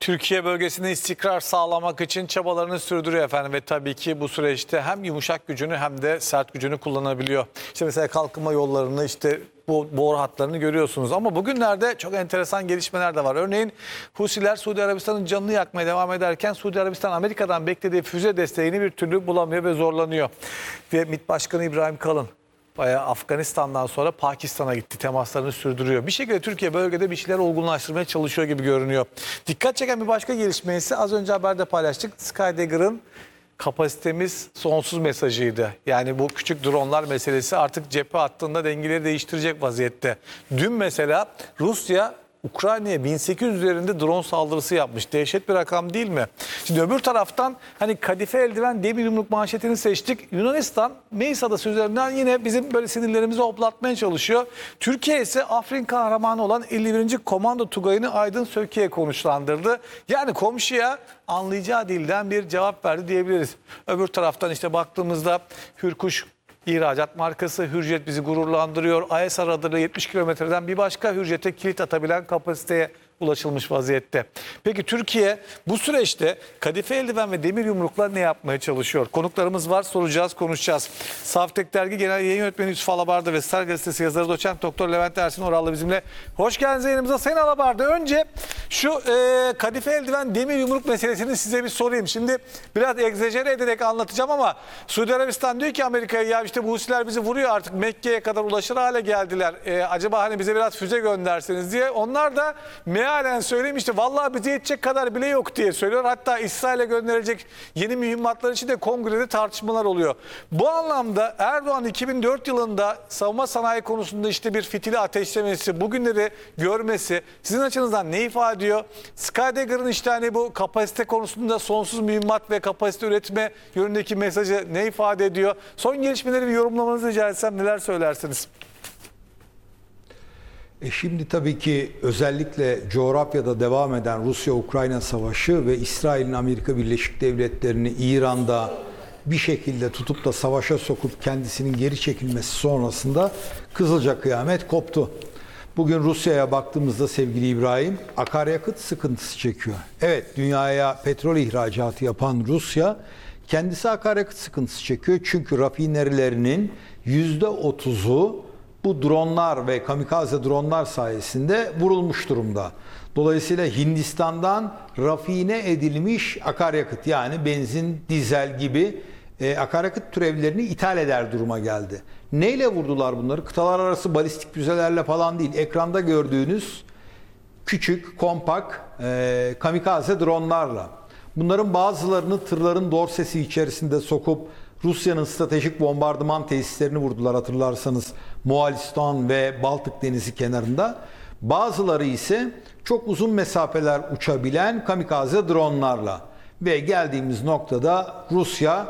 Türkiye bölgesinde istikrar sağlamak için çabalarını sürdürüyor efendim ve tabii ki bu süreçte hem yumuşak gücünü hem de sert gücünü kullanabiliyor. İşte mesela kalkınma yollarını, işte bu boru hatlarını görüyorsunuz ama bugünlerde çok enteresan gelişmeler de var. Örneğin Husiler Suudi Arabistan'ın canını yakmaya devam ederken Suudi Arabistan Amerika'dan beklediği füze desteğini bir türlü bulamıyor ve zorlanıyor. Ve MİT Başkanı İbrahim Kalın Afganistan'dan sonra Pakistan'a gitti. Temaslarını sürdürüyor. Bir şekilde Türkiye bölgede bir şeyler olgunlaştırmaya çalışıyor gibi görünüyor. Dikkat çeken bir başka gelişme ise az önce haberde paylaştık. Skydagger'ın kapasitemiz sonsuz mesajıydı. Yani bu küçük dronlar meselesi artık cephe hattında dengeleri değiştirecek vaziyette. Dün mesela Rusya Ukrayna'ya 1800 üzerinde drone saldırısı yapmış. Dehşet bir rakam değil mi? Şimdi öbür taraftan hani kadife eldiven diye bir yumruk manşetini seçtik. Yunanistan Meis Adası üzerinden yine bizim böyle sinirlerimizi hoplatmaya çalışıyor. Türkiye ise Afrin kahramanı olan 51. Komando Tugayı'nı Aydın Söke'ye konuşlandırdı. Yani komşuya anlayacağı dilden bir cevap verdi diyebiliriz. Öbür taraftan işte baktığımızda Hürkuş İhracat markası Hürjet bizi gururlandırıyor. AESA radarı 70 kilometreden bir başka Hürjet'e kilit atabilen kapasiteye ulaşılmış vaziyette. Peki Türkiye bu süreçte kadife eldiven ve demir yumrukla ne yapmaya çalışıyor? Konuklarımız var, soracağız, konuşacağız. Saftek Dergi Genel Yayın Yönetmeni Yusuf Alabarda ve Star Gazetesi yazarı doçent doktor Levent Ersin Oral'la bizimle. Hoş geldiniz yayınımıza Sayın Alabarda. Önce şu kadife eldiven demir yumruk meselesini size bir sorayım. Şimdi biraz egzajere ederek anlatacağım ama Suudi Arabistan diyor ki Amerika'ya, ya işte bu Husiler bizi vuruyor, artık Mekke'ye kadar ulaşır hale geldiler. Acaba hani bize biraz füze gönderseniz diye. Onlar da mealen söylemişti. Vallahi bize yetecek kadar bile yok diye söylüyor. Hatta İsrail'e gönderilecek yeni mühimmatlar için de kongrede tartışmalar oluyor. Bu anlamda Erdoğan 2004 yılında savunma sanayi konusunda işte bir fitili ateşlemesi, bugünleri görmesi sizin açınızdan ne ifade ediyor? Skydagger'ın işte hani bu kapasite konusunda sonsuz mühimmat ve kapasite üretme yönündeki mesajı ne ifade ediyor? Son gelişmeleri bir yorumlamanızı rica etsem neler söylersiniz? Şimdi tabii ki özellikle coğrafyada devam eden Rusya-Ukrayna savaşı ve İsrail'in Amerika Birleşik Devletleri'ni İran'da bir şekilde tutup da savaşa sokup kendisinin geri çekilmesi sonrasında Kızılca kıyamet koptu. Bugün Rusya'ya baktığımızda sevgili İbrahim, akaryakıt sıkıntısı çekiyor. Evet, dünyaya petrol ihracatı yapan Rusya kendisi akaryakıt sıkıntısı çekiyor. Çünkü rafinerilerinin %30'u bu dronlar ve kamikaze dronlar sayesinde vurulmuş durumda. Dolayısıyla Hindistan'dan rafine edilmiş akaryakıt, yani benzin, dizel gibi akaryakıt türevlerini ithal eder duruma geldi. Neyle vurdular bunları? Kıtalar arası balistik füzelerle falan değil. Ekranda gördüğünüz küçük, kompakt kamikaze dronlarla. Bunların bazılarını tırların dorsesi içerisinde sokup Rusya'nın stratejik bombardıman tesislerini vurdular, hatırlarsanız Moğolistan ve Baltık Denizi kenarında. Bazıları ise çok uzun mesafeler uçabilen kamikaze dronlarla. Ve geldiğimiz noktada Rusya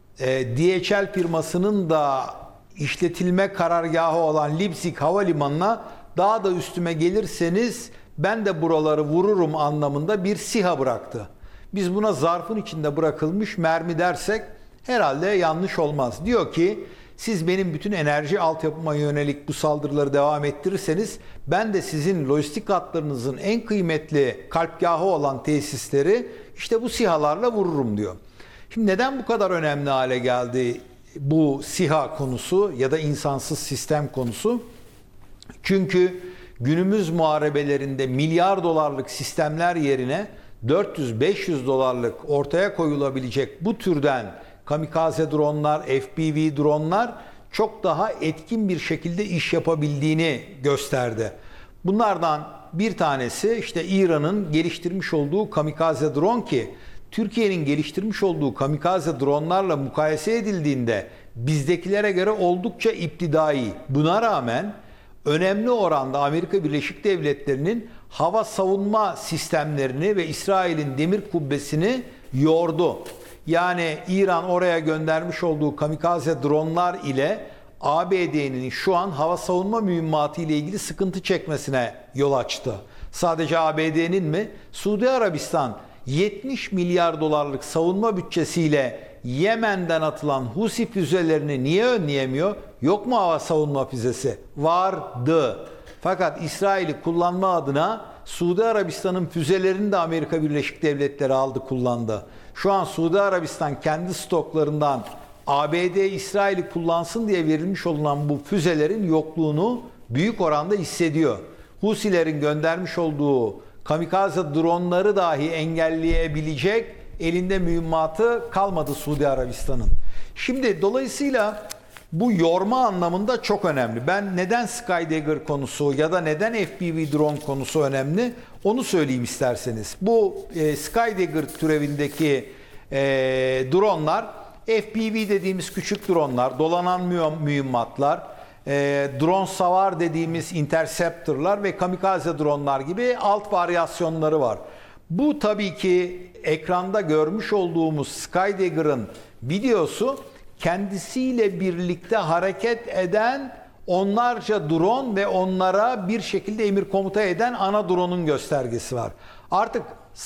DHL firmasının da işletilme karargahı olan Lipsik Havalimanı'na daha da üstüme gelirseniz ben de buraları vururum anlamında bir SİHA bıraktı. Biz buna zarfın içinde bırakılmış mermi dersek herhalde yanlış olmaz. Diyor ki siz benim bütün enerji altyapıma yönelik bu saldırıları devam ettirirseniz ben de sizin lojistik hatlarınızın en kıymetli kalpgahı olan tesisleri işte bu SİHA'larla vururum diyor. Şimdi neden bu kadar önemli hale geldi bu SİHA konusu ya da insansız sistem konusu? Çünkü günümüz muharebelerinde milyar dolarlık sistemler yerine 400-500 dolarlık ortaya koyulabilecek bu türden kamikaze dronlar, FPV dronlar çok daha etkin bir şekilde iş yapabildiğini gösterdi. Bunlardan bir tanesi işte İran'ın geliştirmiş olduğu kamikaze drone ki Türkiye'nin geliştirmiş olduğu kamikaze dronlarla mukayese edildiğinde bizdekilere göre oldukça iptidai. Buna rağmen önemli oranda Amerika Birleşik Devletleri'nin hava savunma sistemlerini ve İsrail'in demir kubbesini yordu. Yani İran oraya göndermiş olduğu kamikaze dronlar ile ABD'nin şu an hava savunma mühimmatı ile ilgili sıkıntı çekmesine yol açtı. Sadece ABD'nin mi? Suudi Arabistan 70 milyar dolarlık savunma bütçesiyle Yemen'den atılan Husi füzelerini niye önleyemiyor? Yok mu hava savunma füzesi? Vardı. Fakat İsrail'i kullanma adına Suudi Arabistan'ın füzelerini de Amerika Birleşik Devletleri aldı, kullandı. Şu an Suudi Arabistan kendi stoklarından ABD, İsrail'i kullansın diye verilmiş olunan bu füzelerin yokluğunu büyük oranda hissediyor. Husilerin göndermiş olduğu kamikaze dronları dahi engelleyebilecek elinde mühimmatı kalmadı Suudi Arabistan'ın. Şimdi dolayısıyla bu yorma anlamında çok önemli. Ben neden Skydagger konusu ya da neden FPV drone konusu önemli onu söyleyeyim isterseniz. Bu Skydagger türevindeki dronlar FPV dediğimiz küçük dronlar, dolanan mühimmatlar, drone savar dediğimiz interceptorlar ve kamikaze dronlar gibi alt varyasyonları var. Bu tabii ki ekranda görmüş olduğumuz Skydagger'ın videosu kendisiyle birlikte hareket eden onlarca drone ve onlara bir şekilde emir komuta eden ana drone'un göstergesi var. Artık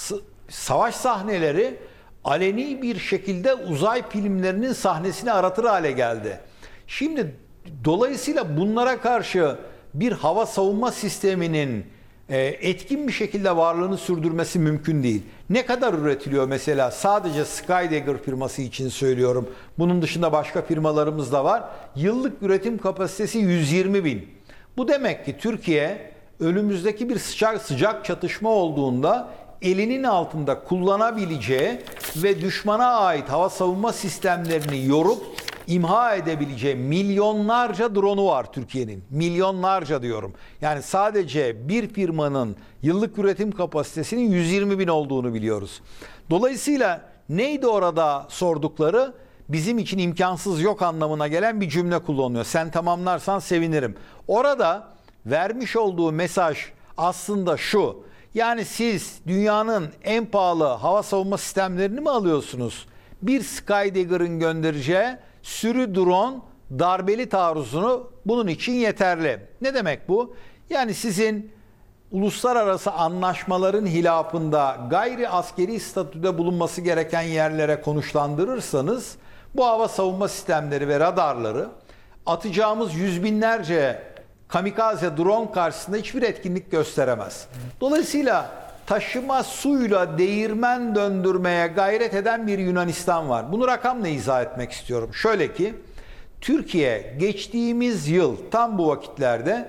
savaş sahneleri aleni bir şekilde uzay filmlerinin sahnesini aratır hale geldi. Şimdi dolayısıyla bunlara karşı bir hava savunma sisteminin etkin bir şekilde varlığını sürdürmesi mümkün değil. Ne kadar üretiliyor mesela? Sadece Skydagger firması için söylüyorum. Bunun dışında başka firmalarımız da var. Yıllık üretim kapasitesi 120 bin. Bu demek ki Türkiye önümüzdeki bir sıcak çatışma olduğunda elinin altında kullanabileceği ve düşmana ait hava savunma sistemlerini yorup imha edebileceği milyonlarca drone'u var Türkiye'nin. Milyonlarca diyorum. Yani sadece bir firmanın yıllık üretim kapasitesinin 120 bin olduğunu biliyoruz. Dolayısıyla neydi orada sordukları? Bizim için imkansız yok anlamına gelen bir cümle kullanıyor. Sen tamamlarsan sevinirim. Orada vermiş olduğu mesaj aslında şu. Yani siz dünyanın en pahalı hava savunma sistemlerini mi alıyorsunuz? Bir Skydagger'ın göndereceği sürü drone darbeli taarruzunu bunun için yeterli. Ne demek bu? Yani sizin uluslararası anlaşmaların hilafında gayri askeri statüde bulunması gereken yerlere konuşlandırırsanız bu hava savunma sistemleri ve radarları atacağımız yüz binlerce kamikaze drone karşısında hiçbir etkinlik gösteremez. Dolayısıyla taşıma suyla değirmen döndürmeye gayret eden bir Yunanistan var. Bunu rakamla izah etmek istiyorum. Şöyle ki Türkiye geçtiğimiz yıl tam bu vakitlerde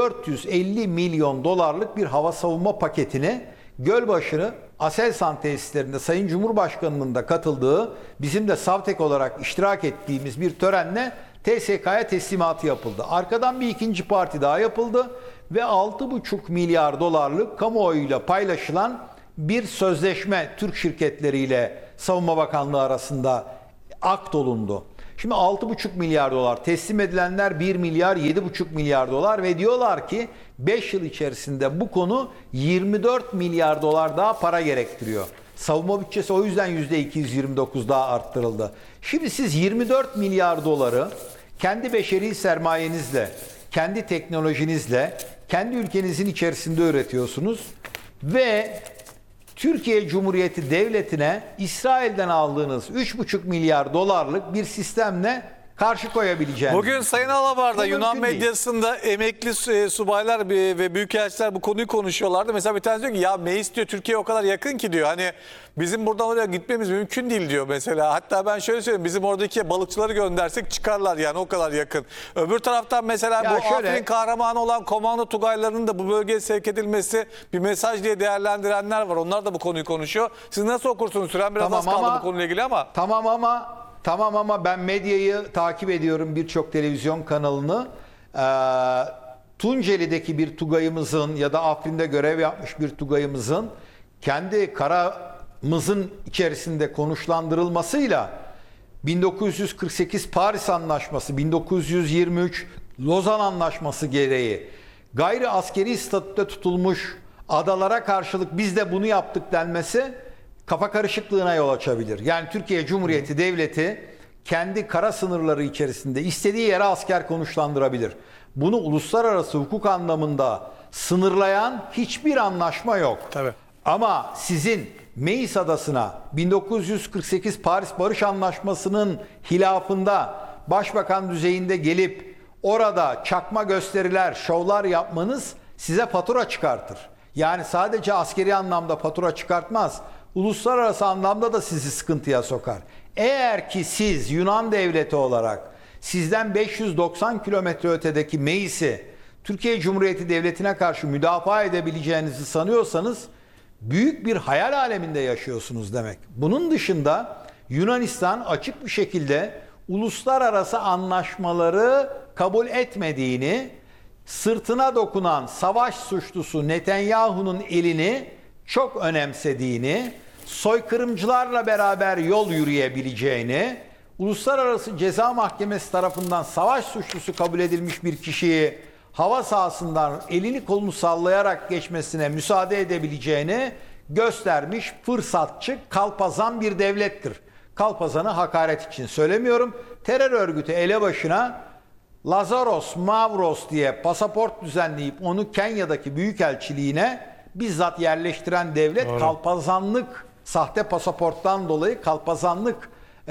450 milyon dolarlık bir hava savunma paketini Gölbaşı'nı Aselsan tesislerinde Sayın Cumhurbaşkanı'nın da katıldığı, bizim de Savtek olarak iştirak ettiğimiz bir törenle TSK'ya teslimatı yapıldı. Arkadan bir ikinci parti daha yapıldı ve 6,5 milyar dolarlık kamuoyuyla paylaşılan bir sözleşme Türk şirketleriyle Savunma Bakanlığı arasında akt olundu. Şimdi 6,5 milyar dolar, teslim edilenler 1 milyar 7,5 milyar dolar ve diyorlar ki 5 yıl içerisinde bu konu 24 milyar dolar daha para gerektiriyor. Savunma bütçesi o yüzden %229 daha arttırıldı. Şimdi siz 24 milyar doları kendi beşeri sermayenizle, kendi teknolojinizle, kendi ülkenizin içerisinde üretiyorsunuz ve Türkiye Cumhuriyeti Devleti'ne İsrail'den aldığınız 3,5 milyar dolarlık bir sistemle karşı koyabileceğiniz. Bugün Sayın Alabar'da Yunan medyasında emekli subaylar ve büyükelçiler bu konuyu konuşuyorlardı. Mesela bir tanesi diyor ki ya meclis diyor Türkiye o kadar yakın ki diyor. Hani bizim buradan oraya gitmemiz mümkün değil diyor mesela. Hatta ben şöyle söyleyeyim, bizim oradaki balıkçıları göndersek çıkarlar yani o kadar yakın. Öbür taraftan mesela ya bu Afrin kahramanı olan komando tugaylarının da bu bölgeye sevk edilmesi bir mesaj diye değerlendirenler var. Onlar da bu konuyu konuşuyor. Siz nasıl okursunuz? Süren biraz az kaldı bu konuyla ilgili ama. Tamam ama ben medyayı takip ediyorum, birçok televizyon kanalını. Tunceli'deki bir tugayımızın ya da Afrin'de görev yapmış bir tugayımızın kendi karamızın içerisinde konuşlandırılmasıyla 1948 Paris Anlaşması, 1923 Lozan Anlaşması gereği gayri askeri statüde tutulmuş adalara karşılık biz de bunu yaptık denmesi kafa karışıklığına yol açabilir. Yani Türkiye Cumhuriyeti Devleti kendi kara sınırları içerisinde istediği yere asker konuşlandırabilir. Bunu uluslararası hukuk anlamında sınırlayan hiçbir anlaşma yok. Tabii. Ama sizin Meis Adası'na 1948 Paris Barış Anlaşması'nın hilafında başbakan düzeyinde gelip orada çakma gösteriler, şovlar yapmanız size fatura çıkartır. Yani sadece askeri anlamda fatura çıkartmaz. Uluslararası anlamda da sizi sıkıntıya sokar. Eğer ki siz Yunan devleti olarak sizden 590 kilometre ötedeki Meis'i Türkiye Cumhuriyeti Devleti'ne karşı müdafaa edebileceğinizi sanıyorsanız büyük bir hayal aleminde yaşıyorsunuz demek. Bunun dışında Yunanistan açık bir şekilde uluslararası anlaşmaları kabul etmediğini, sırtına dokunan savaş suçlusu Netanyahu'nun elini çok önemsediğini, soykırımcılarla beraber yol yürüyebileceğini, Uluslararası Ceza Mahkemesi tarafından savaş suçlusu kabul edilmiş bir kişiyi hava sahasından elini kolunu sallayarak geçmesine müsaade edebileceğini göstermiş fırsatçı, kalpazan bir devlettir. Kalpazanı hakaret için söylemiyorum. Terör örgütü elebaşına Lazaros Mavros diye pasaport düzenleyip onu Kenya'daki büyükelçiliğine bizzat yerleştiren devlet kalpazanlık, sahte pasaporttan dolayı kalpazanlık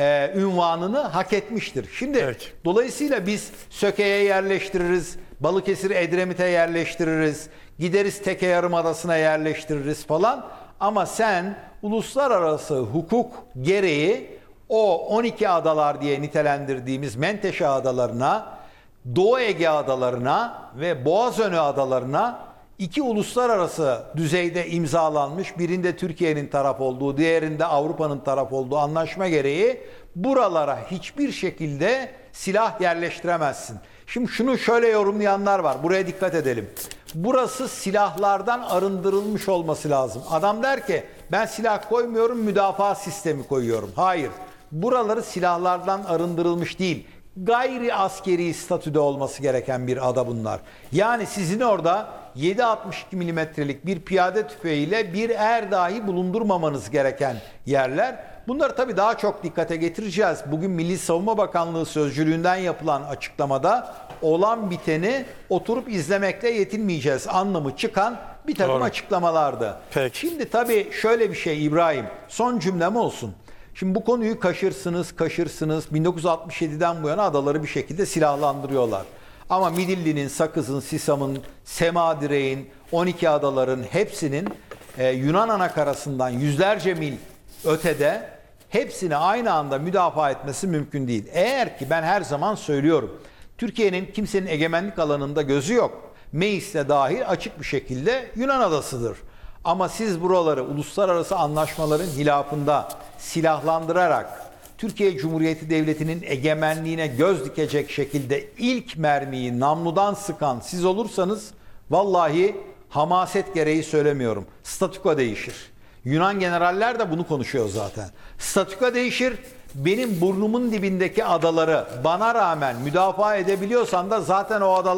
ünvanını hak etmiştir. Şimdi dolayısıyla biz Söke'ye yerleştiririz, Balıkesir Edremit'e yerleştiririz, gideriz Teke Yarımadası'na yerleştiririz falan. Ama sen uluslararası hukuk gereği o 12 adalar diye nitelendirdiğimiz Menteşe adalarına, Doğu Ege adalarına ve Boğazönü adalarına iki uluslararası düzeyde imzalanmış, birinde Türkiye'nin taraf olduğu, diğerinde Avrupa'nın taraf olduğu anlaşma gereği buralara hiçbir şekilde silah yerleştiremezsin. Şimdi şunu şöyle yorumlayanlar var. Buraya dikkat edelim. Burası silahlardan arındırılmış olması lazım. Adam der ki ben silah koymuyorum, müdafaa sistemi koyuyorum. Hayır. Buraları silahlardan arındırılmış değil. Gayri askeri statüde olması gereken bir ada bunlar. Yani sizin orada 7.62 milimetrelik bir piyade tüfeğiyle bir er dahi bulundurmamanız gereken yerler. Bunları tabii daha çok dikkate getireceğiz. Bugün Milli Savunma Bakanlığı sözcülüğünden yapılan açıklamada olan biteni oturup izlemekle yetinmeyeceğiz anlamı çıkan bir takım açıklamalardı. Peki. Şimdi tabii şöyle bir şey İbrahim, son cümlem olsun. Şimdi bu konuyu kaşırsınız. 1967'den bu yana adaları bir şekilde silahlandırıyorlar. Ama Midilli'nin, Sakız'ın, Sisam'ın, Semadire'in, 12 adaların hepsinin Yunan anakarasından yüzlerce mil ötede hepsini aynı anda müdafaa etmesi mümkün değil. Eğer ki ben her zaman söylüyorum, Türkiye'nin kimsenin egemenlik alanında gözü yok. Meis de dahil açık bir şekilde Yunan adasıdır. Ama siz buraları uluslararası anlaşmaların hilafında silahlandırarak Türkiye Cumhuriyeti Devleti'nin egemenliğine göz dikecek şekilde ilk mermiyi namludan sıkan siz olursanız vallahi hamaset gereği söylemiyorum. Statüko değişir. Yunan generaller de bunu konuşuyor zaten. Statüko değişir. Benim burnumun dibindeki adaları bana rağmen müdafaa edebiliyorsan da zaten o adalar